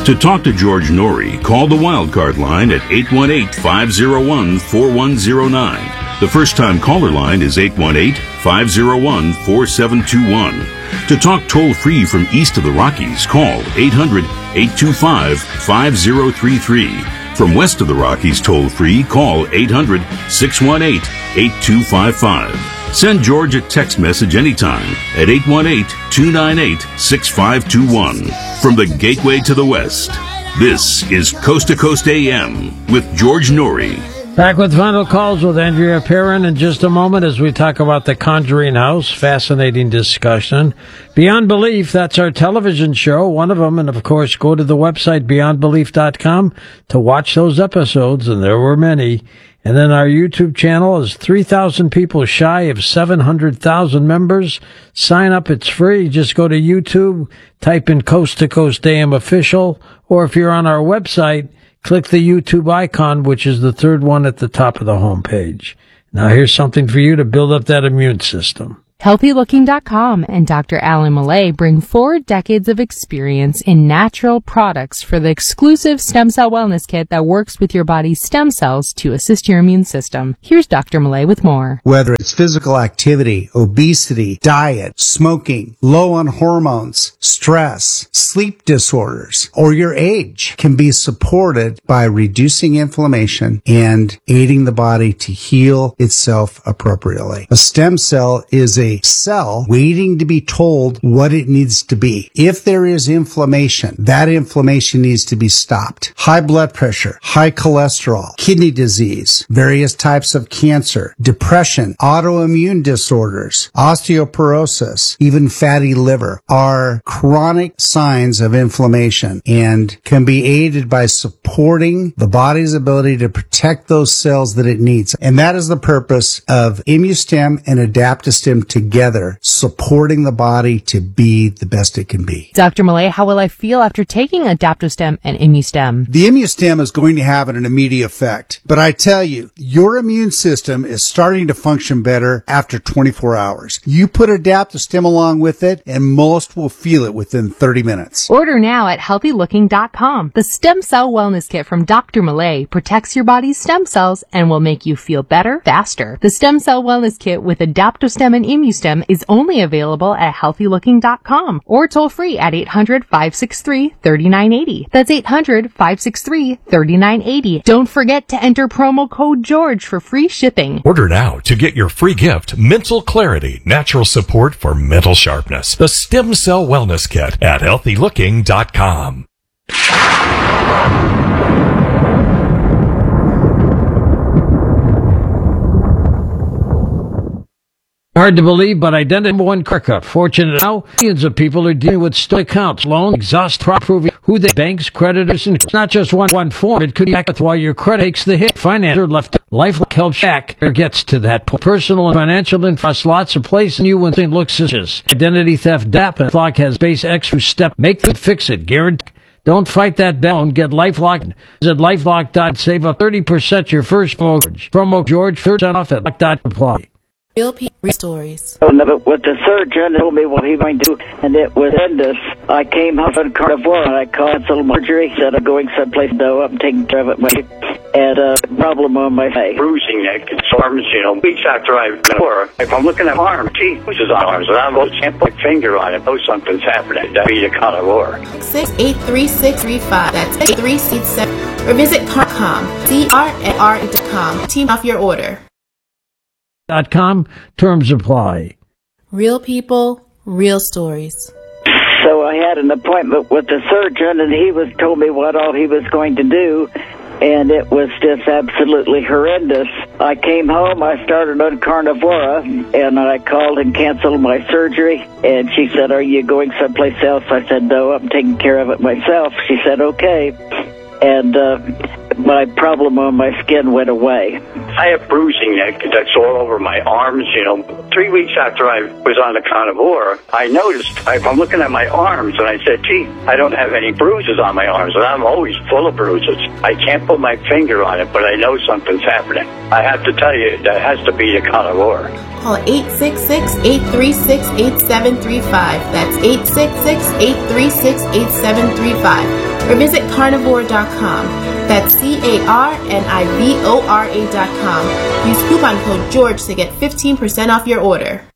To talk to George Norrie, call the Wildcard line at 818-501-4109. The first-time caller line is 818-501-4721. To talk toll-free from east of the Rockies, call 800-825-5033. From west of the Rockies toll-free, call 800-618-8255. Send George a text message anytime at 818-298-6521. From the Gateway to the West, this is Coast to Coast AM with George Norrie. Back with final calls with Andrea Perrin in just a moment as we talk about The Conjuring House. Fascinating discussion. Beyond Belief, that's our television show, one of them. And, of course, go to the website beyondbelief.com to watch those episodes, and there were many. And then our YouTube channel is 3,000 people shy of 700,000 members. Sign up. It's free. Just go to YouTube, type in Coast to Coast AM Official, or if you're on our website, click the YouTube icon, which is the third one at the top of the homepage. Now here's something for you to build up that immune system. HealthyLooking.com and Dr. Alan Millay bring 4 decades of experience in natural products for the exclusive Stem Cell Wellness Kit that works with your body's stem cells to assist your immune system. Here's Dr. Millay with more. Whether it's physical activity, obesity, diet, smoking, low on hormones, stress, sleep disorders, or your age can be supported by reducing inflammation and aiding the body to heal itself appropriately. A stem cell is a cell waiting to be told what it needs to be. If there is inflammation, that inflammation needs to be stopped. High blood pressure, high cholesterol, kidney disease, various types of cancer, depression, autoimmune disorders, osteoporosis, even fatty liver are chronic signs of inflammation and can be aided by supporting the body's ability to protect those cells that it needs. And that is the purpose of ImmuStem and Adaptostem together, supporting the body to be the best it can be. Dr. Millay, how will I feel after taking Adaptostem and ImmuStem? The ImmuStem is going to have an immediate effect, but I tell you, your immune system is starting to function better after 24 hours. You put Adaptostem along with it, and most will feel it within 30 minutes. Order now at HealthyLooking.com. The Stem Cell Wellness Kit from Dr. Millay protects your body's stem cells and will make you feel better faster. The Stem Cell Wellness Kit with Adaptostem and ImmuStem is only available at HealthyLooking.com or toll free at 800-563-3980. That's 800-563-3980. Don't forget to enter promo code George for free shipping. Order now to get your free gift, Mental Clarity, Natural Support for Mental Sharpness. The Stem Cell Wellness Kit at HealthyLooking.com. Hard to believe, but identity one Kirkup. Fortunate now, millions of people are dealing with stolen accounts, loan, exhaust, proving who they banks, creditors, and it's not just one form. It could be back while your credit takes the hit. Financer left LifeLock help Shack gets to that point. Personal and financial info lots of places you when things look suspicious. Identity theft, DAP, and LifeLock has base extra step. Make them fix it. Guaranteed. Don't fight that bell and get LifeLock. Visit LifeLock. Save up 30% your first mortgage. Promo George 30% off at LifeLock.apply. Real people, real stories. What the surgeon told me what he might do, and it was horrendous. I came home from Carnivore, and I canceled my surgery. Said I'm going someplace, though. I'm taking care of it. And a problem on my face. Bruising neck, arms, weeks after I've been work. If I'm looking at arm, which is arms, and I can't put my finger on it, know something's happening. That'd be the Carnivore. 6-836-35. That's 837. Or visit CarCom, CRR.com. Team off your order. .com. Terms apply. Real people, real stories. So I had an appointment with the surgeon, and he told me what all he was going to do, and it was just absolutely horrendous. I came home, I started on Carnivora, and I called and canceled my surgery, and she said, "Are you going someplace else?" I said, "No, I'm taking care of it myself." She said, "Okay." And my problem on my skin went away. I have bruising neck that's all over my arms, 3 weeks after I was on the Carnivore, I noticed, I'm looking at my arms, and I said, gee, I don't have any bruises on my arms, and I'm always full of bruises. I can't put my finger on it, but I know something's happening. I have to tell you, that has to be the Carnivore. Call 866-836-8735. That's 866-836-8735. or visit carnivora.com. That's CARNIVORA.com. Use coupon code GEORGE to get 15% off your order.